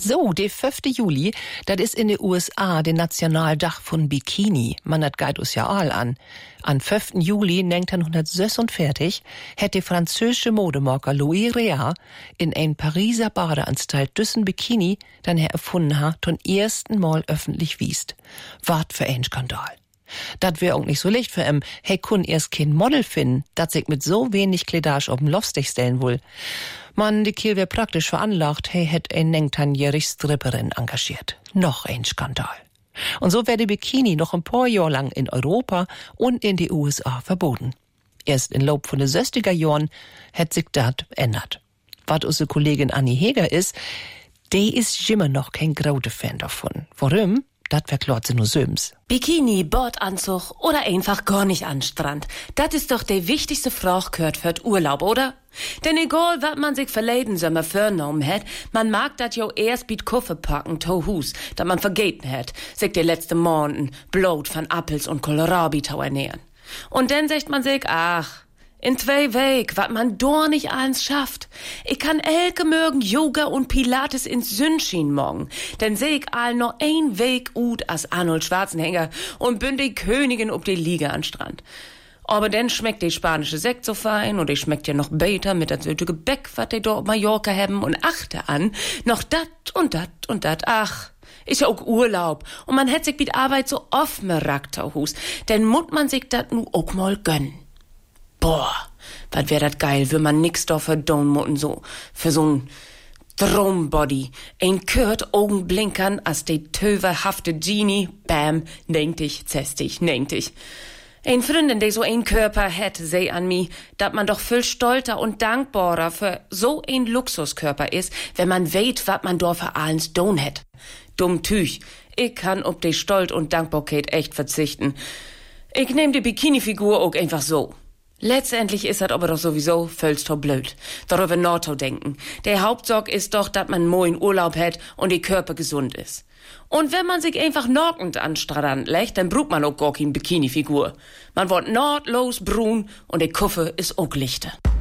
So, der 5. Juli, das ist in den USA der Nationaldach von Bikini. Man hat geht uns ja all an. Am 5. Juli 1946 hat der französische Modemaker Louis Réard in ein Pariser Badeanstalt düssen Bikini dann erfunden hat, zum ersten Mal öffentlich wiest. Wart für ein Skandal. Dat wär auch nicht so leicht für ihn. Hey, kun erst kein Model finden, dat sich mit so wenig Kleidage auf den Laufstich stellen will. Man, die Kiel wär praktisch veranlagt, hey, hätt ein 19-jährig Stripperin engagiert. Noch ein Skandal. Und so wär die Bikini noch ein paar Jahre lang in Europa und in die USA verboten. Erst im Lauf von den 60er Jahren hätt sich dat ändert. Was unsere Kollegin Annie Heger ist, die ist immer noch kein großer Fan davon. Warum? Das verklart sie nur Söms. Bikini, Bordanzug oder einfach gar nicht an Strand. Das ist doch die wichtigste Frage gehört für den Urlaub, oder? Denn egal, was man sich verleden Sommer vorgenommen hat, man mag das jo erst mit Koffer packen, to Hus, dat man vergeten hat, sich die letzten Monaten Blut von Appels und Kohlrabi zu ernähren. Und dann sagt man sich, ach, in 2 Wochen, wat man doch nicht alles schafft. Ich kann elke mögen Yoga und Pilates ins Sündschien morgen. Denn seh ich all noch ein Weg ut als Arnold Schwarzenegger und bin die Königin ob die Liga an Strand. Aber dann schmeckt die spanische Sekt so fein und die schmeckt ja noch beter mit der süße Gebäck, wat die dort auf Mallorca haben und achte an, noch dat und dat und dat, ach. Ist ja auch Urlaub. Und man hätt sich mit Arbeit so oft merakt, denn mut man sich dat nu auch mal gönnen. Boah, was wär dat geil, wenn man nix da verdonnen so, für so'n Traumbody. Ein Kurt Augenblinkern, als die töverhafte Genie, bam, nennt dich, nennt dich. Ein Freundin, die so ein Körper hätt, seh an mi, dat man doch viel stolzer und dankbarer für so ein Luxuskörper ist, wenn man weht, wat man da für allens don hätt. Dumm Tüch, ich kann ob die Stolz und Dankbarkeit echt verzichten. Ich nehm die Bikini-Figur auch einfach so. Letztendlich ist das aber doch sowieso völlig blöd. Darüber nachzudenken. Der Hauptsorg ist doch, dass man moin Urlaub hat und die Körper gesund ist. Und wenn man sich einfach nackend an Strand legt, dann braucht man auch gar keine Bikini-Figur. Man wird nahtlos brun und die Kuffe ist auch lichter.